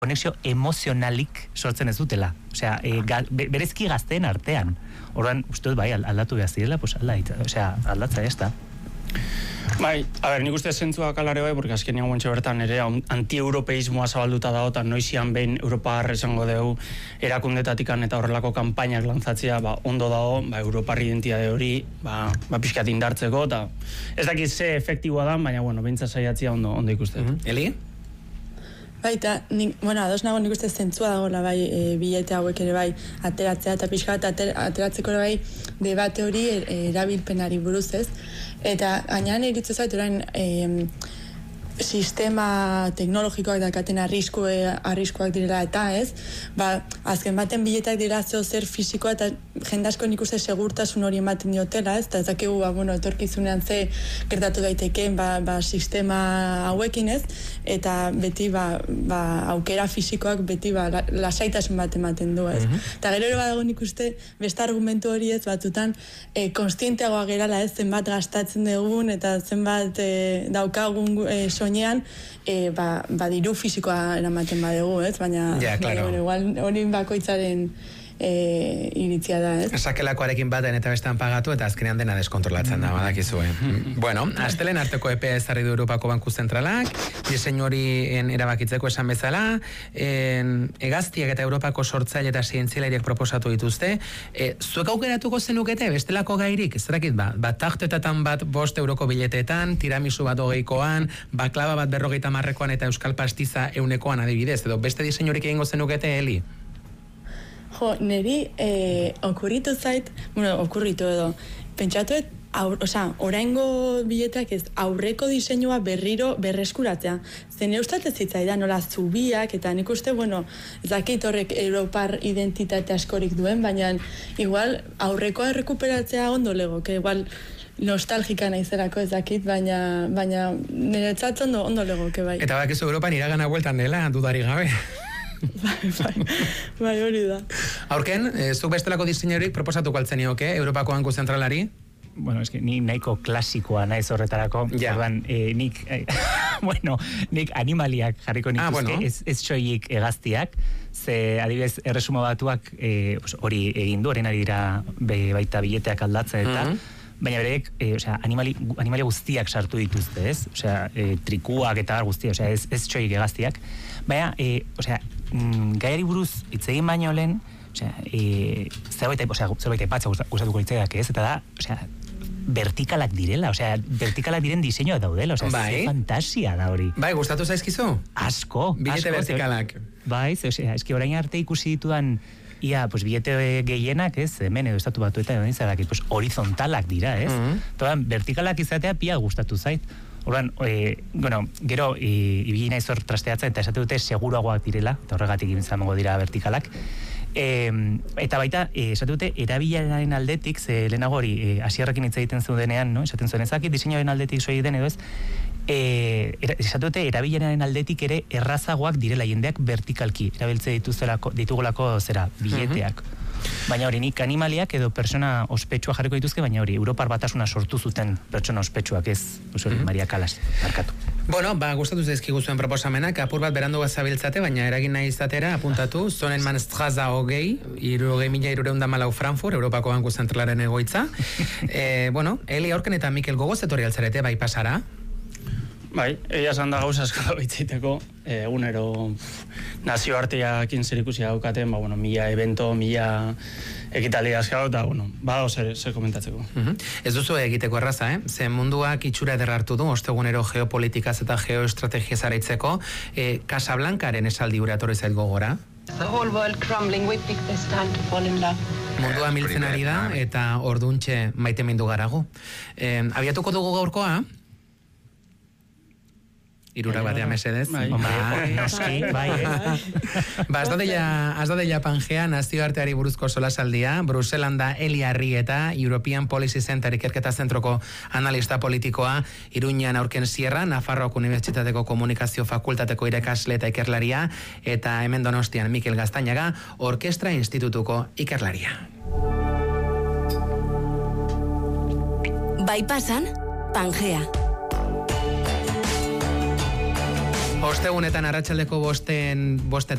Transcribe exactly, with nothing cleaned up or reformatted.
konexio emozionalik sortzen ez dutela. Osea, e, ga, be, berezki gazteen artean. Orduan, uste dut, bai, aldatu behar zirela, pues, alda, osea, aldatza ez da. Bai, a ber, nik uste zentzua kalare bai, porque azkenean guentxe bertan ere anti-europeismoa zabalduta dago, eta noizian behin Europar esango dugu erakundetatikan eta horrelako kanpainak lantzatzea, ba, ondo dago, ba, Europar identitate hori, ba, ba pixkat indartzeko, eta ez dakit ze efektiboa da, baina, bueno, behintza saiatzea ondo, ondo ikuste. Mm-hmm. Eli? Baita, nik, bueno, ados nago nik uste zentzua dagoela bai, e, bilete hauek ere bai, ateratzea eta pixka bat ater, ateratzeko ere bai, debate hori er, erabilpenari buruz ez. Eta gainean iritzu zait orain e, sistema teknologikoak dakaten arrisku, e, arriskuak direla eta ez, ba, azken baten biletak dira zeo zer fisikoa eta jende asko nik uste segurtasun hori ematen diotela, ez, eta ez dakigu, ba, bueno, etorkizunean ze gertatu daitekeen, ba, ba, sistema hauekin ez, eta beti, ba, ba, aukera fisikoak beti, ba, la, lasaitasun bat ematen du, ez. Mm-hmm. Eta gero ere badago nik uste, beste argumentu hori ez, batzutan, e, konstienteagoa gerala ez, zenbat gastatzen dugun, eta zenbat e, daukagun e, soinean, e, ba, ba, diru fisikoa eramaten badegu, ez, baina, ja, claro. Baina, igual, hori bakoitzaren E, iritzia da, ez? Sakelakoarekin baten eta bestean pagatu eta azkenean dena deskontrolatzen da, badakizue. Bueno, astelen arteko epea ezarri du Europako Banku Zentralak, diseinu horien erabakitzeko esan bezala, en, egaztiak eta Europako sortzaile eta zientzialariak proposatu dituzte, e, zuek aukeratuko zenukete, bestelako gairik, ez dakit ba, bat tartetatan bat bost euroko biletetan, tiramisu bat hogeikoan, baklava bat berrogeita marrekoan eta euskal pastiza eunekoan adibidez, edo beste diseinurik egingo zenukete, Eli? Jo, neri eh, okurritu zait, bueno, okurritu edo, pentsatuet, aur, oza, oraingo biletak ez, aurreko diseinua berriro berreskuratzea. Zen eustat ez zitzaidan, nola zubiak, eta nik uste, bueno, ez dakit horrek Europar identitate askorik duen, baina igual aurrekoa errekuperatzea ondo legoke, igual nostalgika naizerako ez dakit, baina, baina niretzat ondo, ondo legoke bai. Eta bakizu Europan iragana bueltan dela, dudari gabe. bai, bai, bai, hori da. Aurken, eh, zuk bestelako diseinurik proposatuko altzenioke, Europako Banku Zentralari? Bueno, eske ni nahiko klasikoa naiz horretarako. Ja. Orduan, eh, nik, eh, bueno, nik animaliak jarriko nituzke, ah, bueno. ez, ez soilik egaztiak, ze adibidez erresuma batuak eh, hori egin du, horren ari dira be, baita bileteak aldatzen eta, mm-hmm. Baina bereek, e, osea, animali, animalia guztiak sartu dituzte, ez? Osea, e, trikuak eta guztiak, osea, ez, ez txoik egaztiak. Baina, e, osea, mm, gaiari buruz hitz egin baino lehen, osea, e, zerbait, osea, zerbait aipatza gustatuko litzaidak, ez? Eta da, osea, vertikalak direla, osea, vertikalak diren diseinuak daudela, osea, bai. Ze fantasia da hori. Bai, gustatu zaizkizu? Asko, bilete asko. vertikalak. Bai, osea, eski orain arte ikusi ditudan ia, pues, bilete gehienak, ez, hemen edo estatu batuetan edo nizadaki, pues, horizontalak dira, ez? Mm-hmm. Todan, vertikalak izatea pia gustatu zait. Orduan, e, bueno, gero, e, ibili naiz hor trasteatzen, eta esate dute seguruagoak direla, eta horregatik izango dira vertikalak. E, eta baita, e, esate dute, erabileraren aldetik, ze lehenago hori, e, asierrekin hitz egiten zudenean, no? Esaten zuen ezakit, diseinuaren aldetik soilik den edo ez, e, era, esate dute, erabileraren aldetik ere errazagoak direla, jendeak vertikalki, erabiltze dituzelako, ditugulako zera, bileteak. Mm-hmm. Baina hori, nik animaliak edo persona ospetsua jarriko dituzke, baina hori, Europar batasuna sortu zuten pertsona ospetsuak ez, hori, mm-hmm. Maria Kalas, markatu. Bueno, ba, gustatu zaizkigu zuen proposamenak, apur bat berandu bazabiltzate, baina eragin nahi izatera, apuntatu, zonen manstraza hogei, irurogei mila irureunda malau Frankfurt, Europako Banku Zentralaren egoitza. e, bueno, Eli Aurken eta Mikel Gogoz etorri altzarete, bai pasara? Bai, egia esan da gauza eskala baitzeiteko, egunero nazioarteakin zer ikusi daukaten, ba, bueno, mila evento, mila ekitaldi askau, eta, bueno, badago zer, zer komentatzeko. Uh-huh. Ez duzu egiteko erraza, eh? Ze munduak itxura eder hartu du, ostegunero geopolitikaz eta geoestrategiaz araitzeko, eh, Casablancaren esaldi hura etorri zait gogora. The whole world crumbling, we pick this time to fall in love. Mundua miltzen ari da, eta orduntxe maite mindu garagu. Eh, abiatuko dugu gaurkoa, Irurak batea mesedez. Bai, noski, bai, eh? Ba, az dadila Pangea, nazioarteari buruzko solasaldia, Bruselan da Eli Arrieta, European Policy Center ikerketa zentroko analista politikoa, Iruñan Aurken Sierra, Nafarroako Unibertsitateko Komunikazio Fakultateko irakasle eta ikerlaria, eta hemen Donostian Mikel Gaztañaga, Orkestra Institutuko ikerlaria. Bai pasan, Pangea. Ostegunetan arratsaldeko bosten, boste